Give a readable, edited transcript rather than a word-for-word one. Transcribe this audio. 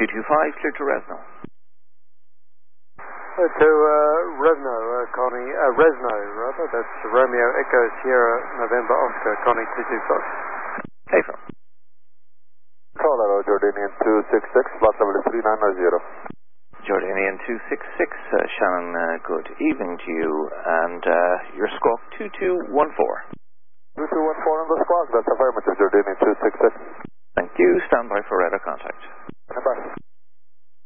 225, clear to Resno. To Resno, Connie, Resno, rather. That's Romeo Echo Sierra November Oscar, Connie 225. Hey, from. Colorado, Jordanian 266, flight level is 3990. Jordanian 266, Shannon, good evening to you, and your squawk 2214. 2214 on the squawk, that's affirmative, Jordanian 266. Thank you, stand by for radar contact. Bye.